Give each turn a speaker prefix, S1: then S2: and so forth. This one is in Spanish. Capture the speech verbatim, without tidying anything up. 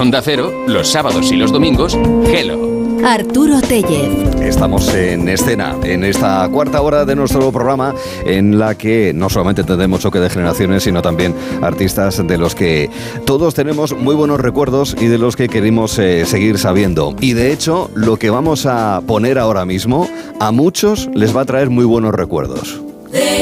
S1: Onda Cero, los sábados y los domingos, Hello.
S2: Arturo Tellez.
S3: Estamos en escena, en esta cuarta hora de nuestro programa, en la que no solamente tendremos choque de generaciones, sino también artistas de los que todos tenemos muy buenos recuerdos y de los que queremos eh, seguir sabiendo. Y de hecho, lo que vamos a poner ahora mismo, a muchos les va a traer muy buenos recuerdos.